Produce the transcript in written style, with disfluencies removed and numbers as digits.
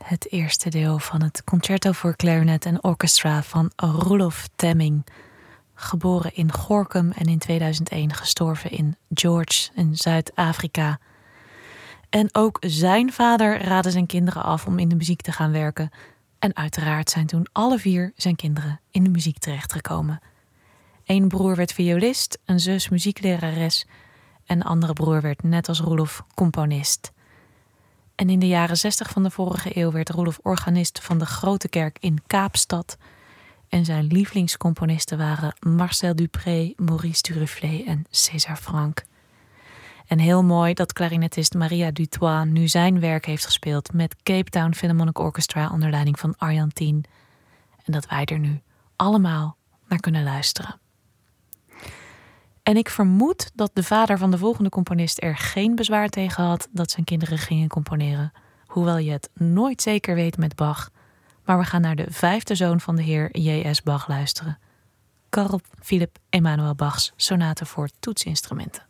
Het eerste deel van het Concerto voor Clarinet en Orchestra van Roelof Temming. Geboren in Gorinchem en in 2001 gestorven in George in Zuid-Afrika. En ook zijn vader raadde zijn kinderen af om in de muziek te gaan werken. En uiteraard zijn toen alle 4 zijn kinderen in de muziek terechtgekomen. Eén broer werd violist, een zus muzieklerares en de andere broer werd net als Roelof componist. En in de jaren 60 van de vorige eeuw werd Roelof organist van de Grote Kerk in Kaapstad. En zijn lievelingscomponisten waren Marcel Dupré, Maurice Duruflé en César Franck. En heel mooi dat klarinetist Maria Dutoit nu zijn werk heeft gespeeld met Cape Town Philharmonic Orchestra onder leiding van Arjan Tien. En dat wij er nu allemaal naar kunnen luisteren. En ik vermoed dat de vader van de volgende componist er geen bezwaar tegen had dat zijn kinderen gingen componeren. Hoewel je het nooit zeker weet met Bach. Maar we gaan naar de 5e zoon van de heer J.S. Bach luisteren. Carl Philipp Emanuel Bachs sonate voor toetsinstrumenten.